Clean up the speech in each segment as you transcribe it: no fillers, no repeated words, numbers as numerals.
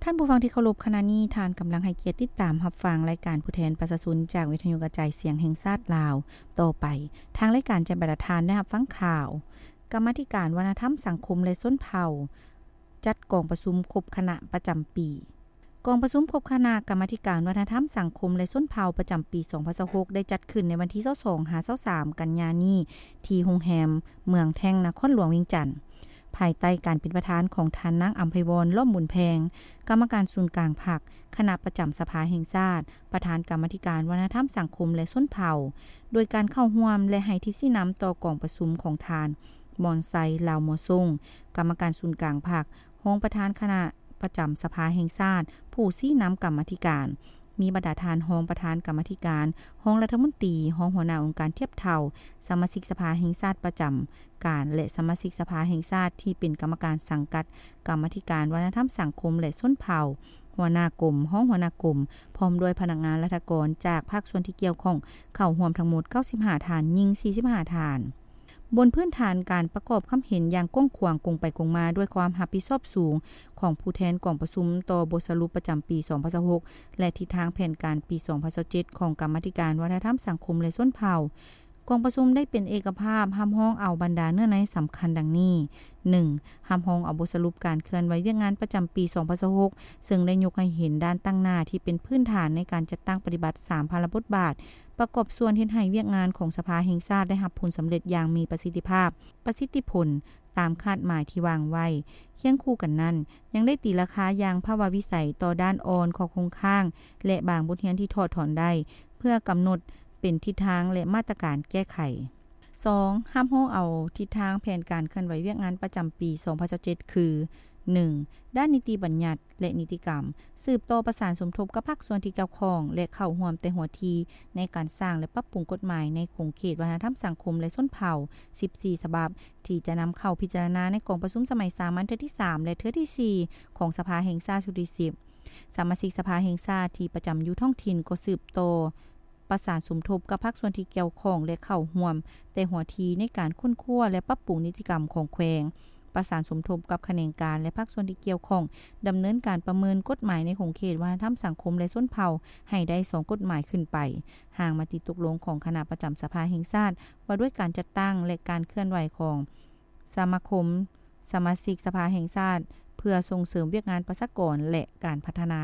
ท่านผู้ฟังที่เคารพขณะนี้ทานกำลังให้เกียรติติดตามรับฟังรายการผู้แทนประชาชนจากวิทยุกระจายเสียงแห่งชาติลาวต่อไปทางรายการจะบรรทานได้รับฟังข่าวกรรมาธิการวัฒนธรรมสังคมและชนเผ่าจัดกองประชุมครบคณะประจำปีกองประชุมครบคณะกรรมาธิการวัฒนธรรมสังคมและชนเผ่าประจำปี2026ได้จัดขึ้นในวันที่22-23กันยายนนี้ที่โรงแรมเมืองแท่งนครหลวงเวียงจันทน์ภายใต้การเป็นประธานของท่านนางอัมไพวร ล่อมบุญแพงกรรมการศูนย์กลางพรรคคณะประจำสภาแห่งชาติประธานกรรมาธิการวัฒนธรรมสังคมและชนเผ่าโดยการเข้าร่วมและให้ที่ชี้นำต่อกองประชุมของท่านมอนไซลาวโมซุงกรรมการศูนย์กลางพรรครองประธานคณะประจำสภาแห่งชาติผู้ชี้นำกรรมาธิการมีบรรดาทานรองประธานกรรมาธิการรองรัฐมนตรีรองหัวหน้าองค์การเทียบเท่าสมาชิกสภาแห่งชาติประจำการและสมาชิกสภาแห่งชาติที่เป็นกรรมการสังกัดกรรมาธิการวัฒนธรรมสังคมและชนเผ่าหัวหน้ากลุ่มรองหัวหน้ากลุ่มพร้อมด้วยพนักงานราชการจากภาคส่วนที่เกี่ยวข้องเข้าร่วมทั้งหมด95ท่านยิง45ท่านบนพื้นฐานการประกอบความเห็นอย่างกว้างขวางกงไปกงมาด้วยความรับผิดชอบสูงของผู้แทนกองประชุมต่อบทสรุปประจำปี2026และทิศทางแผนการปี2027ของกรรมาธิการวัฒนธรรมสังคมและชนเผ่ากองประชุมได้เป็นเอกภาพห้ามห้องเอาบรรดาเนื้อในสำคัญดังนี้ 1. ห้ามห้องเอาบทสรุปการเคลื่อนไหวเวียกงานประจำปี2026ซึ่งได้ยกให้เห็นด้านตั้งหน้าที่เป็นพื้นฐานในการจัดตั้งปฏิบัติ3ภารบทบาทประกอบส่วนเฮ็ดให้เวียกงานของสภาแห่งชาติได้รับผลสำเร็จอย่างมีประสิทธิภาพประสิทธิผลตามคาดหมายที่วางไว้เคียงคู่กันนั้นยังได้ตีราคาอย่างภาวะวิสัยต่อด้านอ่อนของโครงข้างและบางบทเรียนที่ถอดถอนได้เพื่อกำหนดเป็นทิศทางและมาตรการแก้ไข 2. ห้ามห้องเอาทิศทางแผนการเคลื่อนไหวเวียกงานประจำปี2027คือ 1. ด้านนิติบัญญัติและนิติกรรมสืบต่อประสานสมทบกับภาคส่วนที่เกี่ยวข้องและเข้าร่วมแต่หัวทีในการสร้างและปรับปรุงกฎหมายในขงเขตวัฒนธรรมสังคมและชนเผ่า14ฉบับที่จะนำเข้าพิจารณาในกองประชุมสมัยสามัญเทื่อที่3และเทื่อที่4ของสภาแห่งชาติชุดที่10สมาชิกสภาแห่งชาติที่ประจำอยู่ท้องถิ่นก็สืบต่อประสานสมทบกับภาคส่วนที่เกี่ยวข้องและเข้าร่วมแต่หัวทีในการค้นคว้าและปรับปรุงนิติกรรมของแขวงประสานสมทบกับแขนงการและภาคส่วนที่เกี่ยวข้องดำเนินการประเมินกฎหมายในของเขตวัฒนธรรมสังคมและชนเผ่าให้ได้2กฎหมายขึ้นไปห่างมติตกลงของคณะประจำสภาแห่งชาติว่าด้วยการจัดตั้งและการเคลื่อนไหวของสมาคมสมาชิกสภาแห่งชาติเพื่อส่งเสริมเวียกงานประชากรและการพัฒนา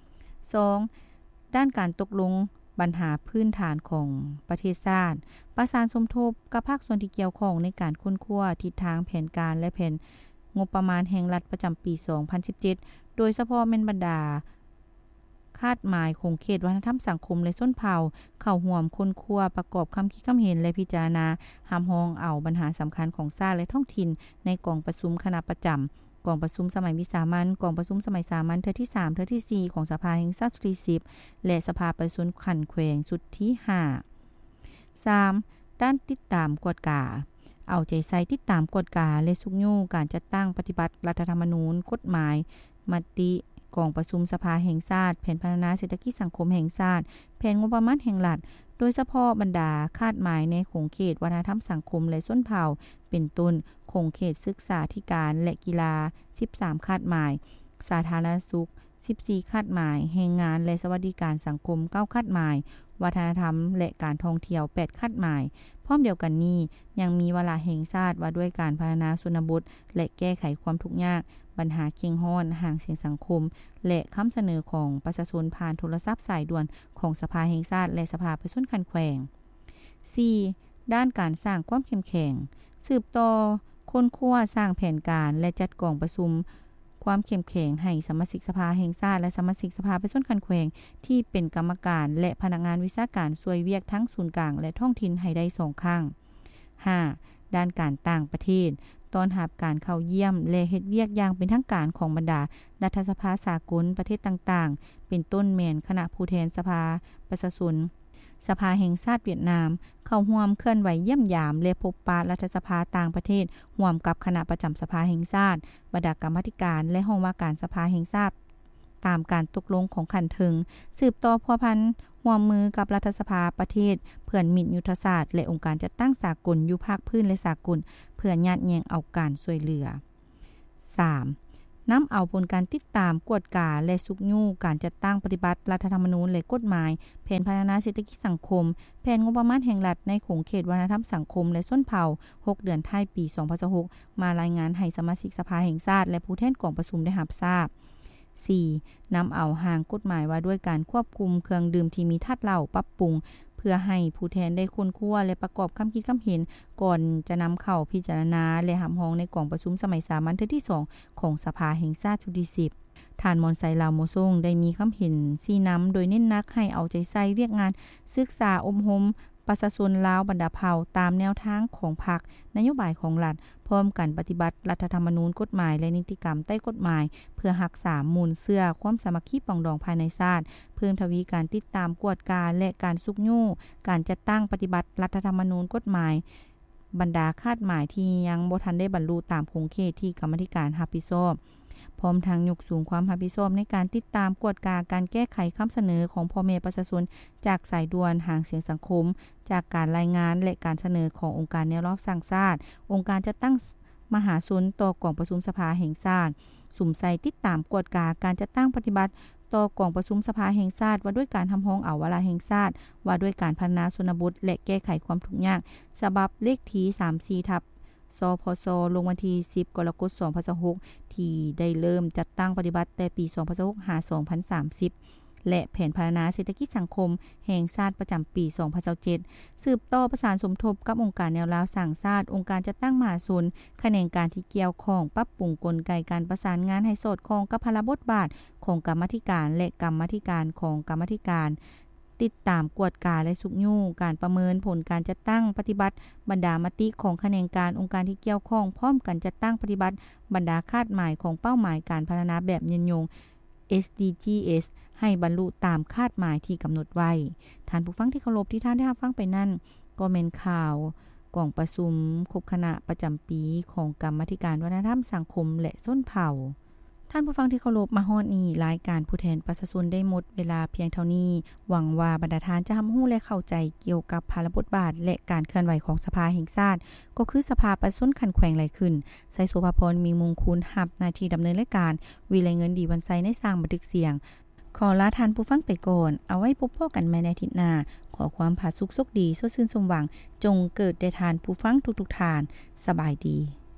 2. ด้านการตกลงปัญหาพื้นฐานของประเทศชาติประสานสมทบกับภาคส่วนที่เกี่ยวข้องในการค้นคว้าทิศทางแผนการและแผนงบประมาณแห่งรัฐประจำปี2017โดยเฉพาะแม่นบรรดาคาดหมายของเขตวัฒนธรรมสังคมและชนเผ่าเข้าร่วมค้นคว้าประกอบความคิดความเห็นและพิจารณาหามห้องเอาปัญหาสำคัญของชาติและท้องถิ่นในกองประชุมคณะประจำกองประชุมสมัยวิสามัญกองประชุมสมัยสามัญเทื่อที่3เทื่อที่4ของสภาแห่งชาติชุดที่10และสภาประชุมขันแขวงชุดที่5 3. ด้านติดตามกฎกาเอาใจใส่ติดตามกฎกาและสุกยู่การจัดตั้งปฏิบัติรัฐธรรมนูญกฎหมายมติกองประชุมสภาแห่งชาติแผนพัฒนาเศรษฐกิจสังคมแห่งชาติแผนงบประมาณแห่งรัฐโดยเฉพาะบรรดาคาดหมายในขงเขตวัฒนธรรมสังคมและชนเผ่าเป็นต้นขงเขตศึกษาธิการและกีฬา13คาดหมายสาธารณสุข14คาดหมายแรงงานและสวัสดิการสังคม9คาดหมายวัฒนธรรมและการท่องเที่ยว8คาดหมายพร้อมเดียวกันนี้ยังมีวาระแห่งชาติว่าด้วยการพัฒนาชนบทและแก้ไขความทุกข์ยากปัญหาเคียงฮ้อนห่างเสียงสังคมและคำเสนอของประชาชนผ่านโทรศัพท์สายด่วนของสภาแห่งชาติและสภาประชาชนคันแขวง 4. ด้านการสร้างความเข้มแข็งสืบต่อค้นคว้าสร้างแผนการและจัดกองประชุมความเข้มแข็งให้สมาชิกสภาแห่งชาติและสมาชิกสภาประชาชนคันแขวงที่เป็นกรรมการและพนักงานวิชาการช่วยเวียกทั้งศูนย์กลางและท้องถิ่นให้ได้2ครั้ง 5. ด้านการต่างประเทศต้อนรับการเข้าเยี่ยมและเฮ็ดเวียกอย่างเป็นทางการของบรรดารัฐสภาสากลประเทศต่างๆเป็นต้นแม่นคณะผู้แทนสภาประชาชนสภาแห่งชาติเวียดนามเข้าร่วมเคลื่อนไหวเยี่ยมยามและพบปะรัฐสภาต่างประเทศร่วมกับคณะประจำสภาแห่งชาติบรรดากรรมาธิการและห้องว่าการสภาแห่งชาติตามการตกลงของขันถึงสืบต่อพัวพันร่วมมือกับรัฐสภาประเทศเพื่อนมิตรยุทธศาสตร์และองค์การจัดตั้งสากลอยู่ภาคพื้นและสากลเพื่อญาติแยงเอาการช่วยเหลือ 3. นำเอาผลการติดตามกวดกาและสุกยู่การจัดตั้งปฏิบัติรัฐธรรมนูญและกฎหมายแผนพัฒนาเศรษฐกิจสังคมแผนงบประมาณแห่งรัฐในขงเขตวัฒนธรรมสังคมและส้นเผ่า6เดือนท้ายปี2026มารายงานให้สมาชิกสภาแห่งชาติและผู้แทนกองประชุมได้รับทราบ 4. นำเอาห่างกฎหมายว่าด้วยการควบคุมเครื่องดื่มที่มีธาตุเหล้าปรับปรุงเพื่อให้ผู้แทนได้ค้นคว้าและประกอบคำคิดคำเห็นก่อนจะนำเข้าพิจารณาและหำฮ้องในกองประชุมสมัยสามัญเทื่อที่2ของสภาแห่งชาติชุดที่10ท่านมอนไซลาวโมซงได้มีคำเห็นชี้นำโดยเน้นนักให้เอาใจใส่เวียกงานศึกษาอบรมประชาชนลาวบรรดาเผ่าตามแนวทางของพรรคนโยบายของรัฐพร้อมกันปฏิบัติรัฐธรรมนูญกฎหมายและนิติกรรมใต้กฎหมายเพื่อรักษามูลเชื่อความสามัคคีปรองดองภายในชาติเพิ่มทวีการติดตามกวดการและการสุกยู่การจัดตั้งปฏิบัติรัฐธรรมนูญกฎหมายบรรดาคาดหมายที่ยังบ่ทันได้บรรลุตามคงเขตที่กรรมาธิการรับผิดชอบพร้อมทางยกสูงความรับผิดชอบในการติดตามกวดการแก้ไขคำเสนอของพ่อแม่ประชาชนจากสายด่วนหางเสียงสังคมจากการรายงานและการเสนอขององค์การแนวรอบสร้างชาติองค์การจัดตั้งมหาชนต่อกองประชุมสภาแห่งชาติสุ่มใส่ติดตามกวดการจัดตั้งปฏิบัติต่อกองประชุมสภาแห่งชาติว่าด้วยการทำห้องเอาวาระแห่งชาติว่าด้วยการพัฒนาชนบทและแก้ไขความทุกข์ยากฉบับเลขที่34/สพสลงวันที่10กรกฎาคม2026ที่ได้เริ่มจัดตั้งปฏิบัติแต่ปี2026หา2030และแผนพัฒนาเศรษฐกิจสังคมแห่งชาติประจำปี2027สืบต่อประสานสมทบกับองค์การแนวราวสร้างชาติองค์การจัดตั้งมหาชนแขนงการที่เกี่ยวข้องปรับปรุงกลไกการประสานงานให้สอดคล้องกับภาระบทบาทของกรรมาธิการและกรรมาธิการของกรรมาธิการติดตามกวดการและสุกยู่การประเมินผลการจัดตั้งปฏิบัติบรรดามติของแขนงการองค์การที่เกี่ยวข้องพร้อมกันจัดตั้งปฏิบัติบรรดาคาดหมายของเป้าหมายการพัฒนาแบบยืนยง SDGs ให้บรรลุตามคาดหมายที่กำหนดไว้ท่านผู้ฟังที่เคารพที่ท่านได้รับฟังไปนั่นก็แม่นข่าวกองประชุมครบคณะประจำปีของกรรมาธิการวัฒนธรรมสังคมและส้นเผ่าท่านผู้ฟังที่เคารพมาฮอดนี้รายการผู้แทนประชาชนได้หมดเวลาเพียงเท่านี้หวังว่าบรรดาท่านจะรับรู้และเข้าใจเกี่ยวกับภาระบทบาทและการเคลื่อนไหวของสภาแห่งชาติก็คือสภาประชาชนขันแขวงไหลขึ้นไสโสภาพรมีมงคลรับหน้าที่ดำเนินรายการวิไลเงินดีวันไซในสร้างบันทึกเสียงขอลาท่านผู้ฟังไปก่อนเอาไว้พบกันใหม่ในอาทิตย์หน้าขอความผาสุกโชคดีสดชื่นสมหวังจงเกิดแด่ท่านผู้ฟังทุกๆท่านสบายดี